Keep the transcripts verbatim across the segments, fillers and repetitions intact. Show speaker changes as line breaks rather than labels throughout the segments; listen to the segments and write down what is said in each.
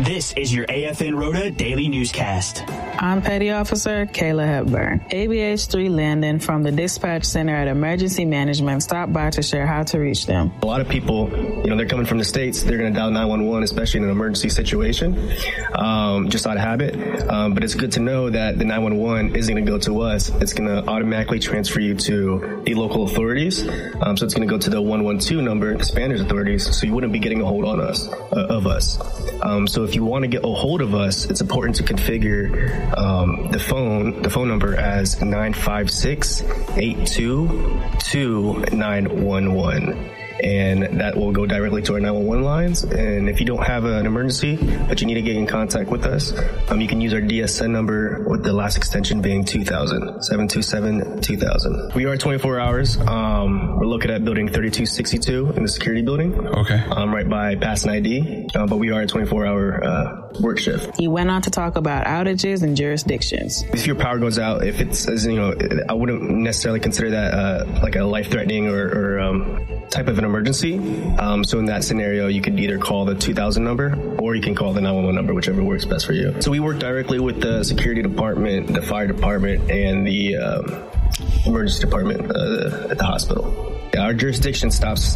This is your A F N Rota Daily Newscast.
I'm Petty Officer Kayla Hepburn. A B H three Landon from the Dispatch Center at Emergency Management stopped by to share how to reach them.
A lot of people, you know, they're coming from the States. They're going to dial nine one one, especially in an emergency situation, um, just out of habit. Um, but it's good to know that the nine one one isn't going to go to us. It's going to automatically transfer you to the local authorities. Um, so it's going to go to the one one two number, the Spanish authorities, so you wouldn't be getting a hold on us, uh, of us. Um, so if you want to get a hold of us, it's important to configure um, the phone, the phone number as nine five six, eight two two, nine one one. And that will go directly to our nine one one lines. And if you don't have an emergency, but you need to get in contact with us, um, you can use our D S N number with the last extension being two thousand, seven two seven, two thousand. We are twenty-four hours. Um, we're looking at building thirty-two sixty-two in the security building.
Okay.
Um, right by Pass and I D. Um, but we are a twenty-four hour uh, work shift.
He went on to talk about outages and jurisdictions.
If your power goes out, if it's, as you know, I wouldn't necessarily consider that uh, like a life-threatening or, or um, type of an emergency. Um, so in that scenario, you could either call the two thousand number or you can call the nine one one number, whichever works best for you. So we work directly with the security department, the fire department, and the um, emergency department uh, at the hospital. Yeah, our jurisdiction stops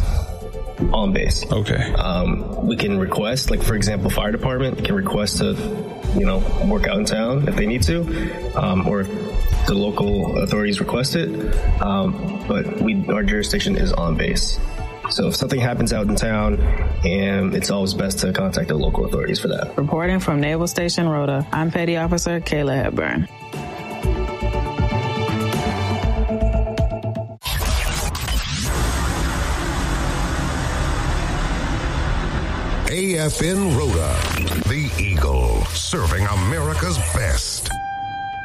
on base.
Okay.
Um, we can request, like for example, fire department can request to, you know, work out in town if they need to, um, or if the local authorities request it. Um, but we, our jurisdiction is on base. So if something happens out in town, and it's always best to contact the local authorities for that.
Reporting from Naval Station Rota, I'm Petty Officer Kayla Hepburn.
A F N Rota, the Eagle, serving America's best.